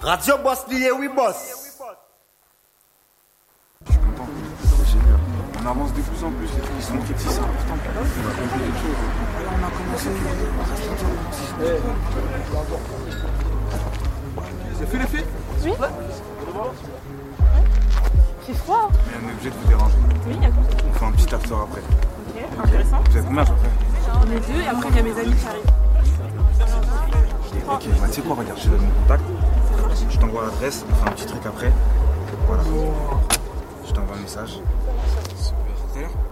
Radio Boss lié, oui boss. Je suis content, c'est génial. On avance de plus en plus, les trucs qui sont faits, c'est important. On a compris quelque chose. On a commencé C'est fait l'effet? Oui. C'est froid. Mais on est obligé de vous déranger. Oui, d'accord. On fait un petit after après. Ok, intéressant. Vous êtes combien après? On est deux et après il y a mes amis qui arrivent. Ok, bah, tu sais quoi, regarde, je te donne mon contact. Je t'envoie l'adresse, on fait un petit truc après. Voilà. Je t'envoie un message. Super.